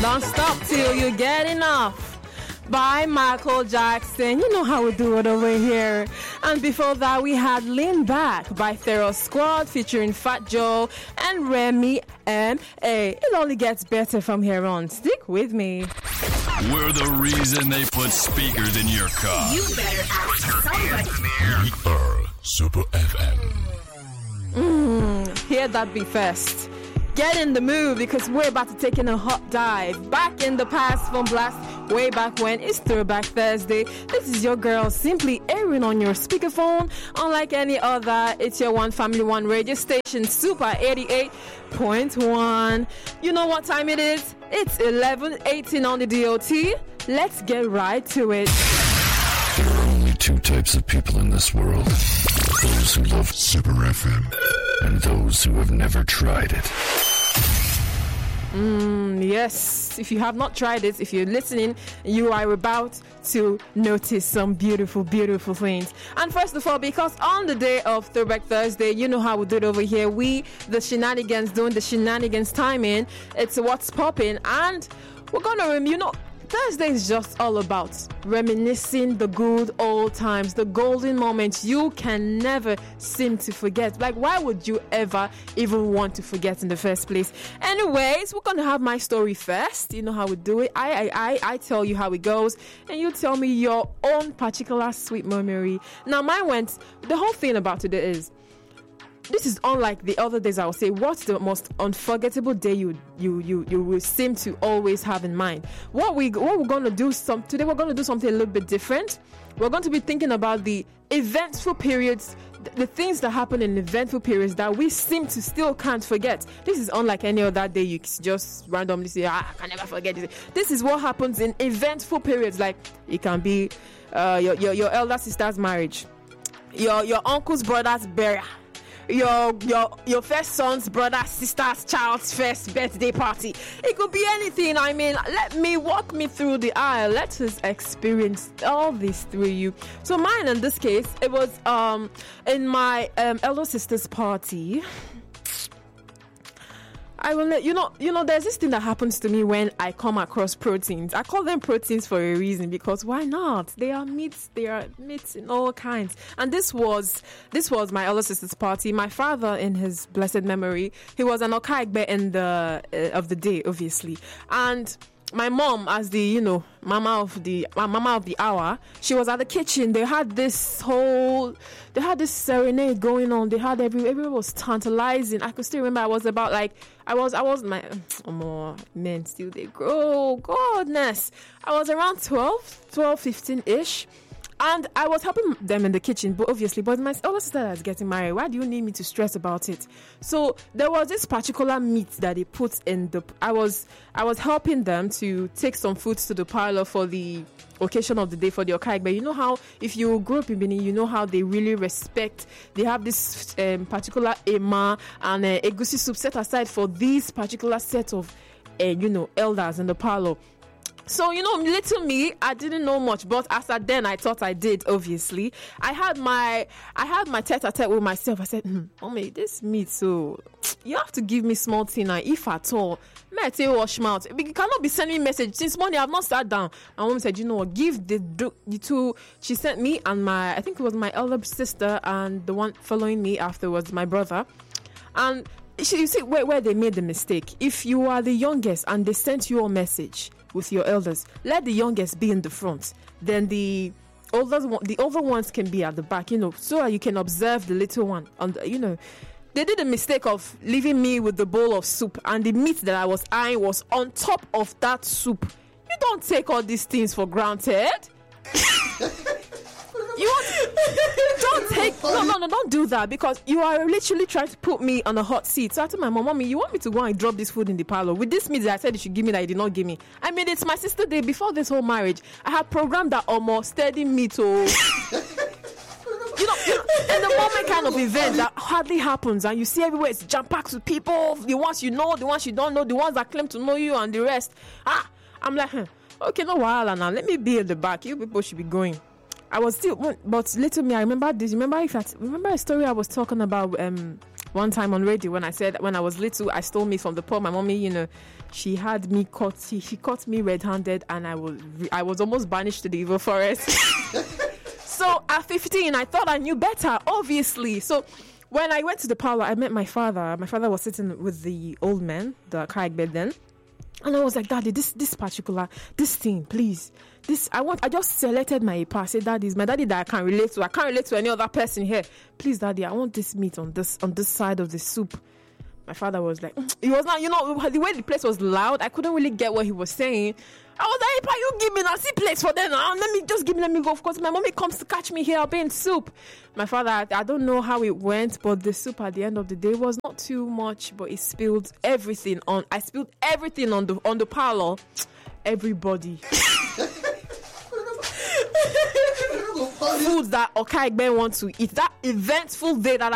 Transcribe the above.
Don't stop till you get enough by Michael Jackson. You know how we do it over here. And before that, we had Lean Back by Thero Squad featuring Fat Joe and Remy M.A. It only gets better from here on. Stick with me. We're the reason they put speakers in your car. You better ask somebody. We are Super FM. Hear that beat first. Get in the mood because we're about to take in a hot dive back in the past from blast way back when. It's Throwback Thursday. This is your girl simply airing on your speakerphone. Unlike any other, it's your one family, one radio station, Super 88.1. You know what time it is? It's 11:18 on the DOT. Let's get right to it. There are only two types of people in this world. Those who love Super FM and those who have never tried it. Yes, if you have not tried it, if you're listening, you are about to notice some beautiful, beautiful things. And first of all, because on the day of Throwback Thursday, you know how we do it over here. We, the shenanigans, doing the shenanigans timing. It's what's popping. And we're going to, Thursday is just all about reminiscing the good old times, the golden moments you can never seem to forget. Like, why would you ever even want to forget in the first place? Anyways, we're going to have my story first. You know how we do it. I tell you how it goes, and you tell me your own particular sweet memory. Now, mine went, the whole thing about today is, this is unlike the other days. I will say, what's the most unforgettable day you will seem to always have in mind? What we're going to do today, we're going to do something a little bit different. We're going to be thinking about the eventful periods, the things that happen in eventful periods that we seem to still can't forget. This is unlike any other day you just randomly say, I can never forget this. This is what happens in eventful periods. Like, it can be your elder sister's marriage, your uncle's brother's burial, your first son's brother, sister's child's first birthday party. It could be anything. I mean, walk me through the aisle. Let us experience all this through you. So mine, in this case, it was in my elder sister's party. I will let you know, there's this thing that happens to me when I come across proteins. I call them proteins for a reason, because why not? They are meats in all kinds. And this was my elder sister's party. My father, in his blessed memory, he was an Okaigbe of the day, obviously. And my mom, as the mama of the hour, she was at the kitchen. They had this serenade going on. They had everyone was tantalizing. I could still remember I was men still they grow. Goodness, I was around 12, 15 ish. And I was helping them in the kitchen, but my older sister is getting married. Why do you need me to stress about it? So there was this particular meat that they put in I was helping them to take some foods to the parlor for the occasion of the day for the Okaigbe. You know how, if you grew up in Benin, you know how they really respect. They have this particular ema and egusi soup set aside for these particular set of elders in the parlor. So, little me, I didn't know much, but as at then, I thought I did, obviously. I had my tete-a-tete with myself. I said, Mommy, this meat, so you have to give me small thing, if at all. May I tell you wash mouth? You cannot be sending me message. Since morning, I have not sat down. My mom said, give the two. She sent me and I think it was my elder sister, and the one following me afterwards, my brother. And you see where they made the mistake. If you are the youngest and they sent you a message with your elders, let the youngest be in the front. Then the older ones can be at the back, so that you can observe the little one. They did the mistake of leaving me with the bowl of soup, and the meat that I was eyeing was on top of that soup. You don't take all these things for granted. Don't do that, because you are literally trying to put me on a hot seat. So I told my mom, Mommy, you want me to go and drop this food in the parlor with this meat that I said you should give me that you did not give me? I mean, it's my sister day. Before this whole marriage, I had programmed that almost steady meat. In the moment kind of event that hardly happens, and you see everywhere it's jam-packed with people, the ones you know, the ones you don't know, the ones that claim to know you, and the rest. I'm like, okay, no wahala now. Let me be at the back. You people should be going. I was still, but little me, I remember this. Remember a story I was talking about one time on radio when I said when I was little, I stole meat from the pot. My mommy, she had me caught. She caught me red-handed, and I was almost banished to the evil forest. So at 15, I thought I knew better, obviously. So when I went to the parlor, I met my father. My father was sitting with the old man, the Kaigbe then. And I was like, Daddy, this thing, please. I just selected my ipa. I said, Daddy, it's my daddy that I can't relate to. I can't relate to any other person here. Please, Daddy, I want this meat on this side of the soup. My father was like, he was not, the way the place was loud, I couldn't really get what he was saying. I was like, Ipa, you give me now, see place for them now. Let me go. Of course, my mommy comes to catch me here, I'll be in soup. My father, I don't know how it went, but the soup at the end of the day was not too much, but it spilled everything on. I spilled everything on the parlor. Everybody. Foods that Okaigbe want to eat. That eventful day that